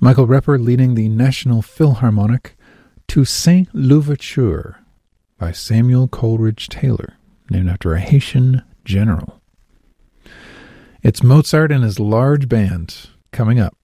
Michael Repper leading the National Philharmonic to Saint Louverture by Samuel Coleridge Taylor, named after a Haitian general. It's Mozart and his large band coming up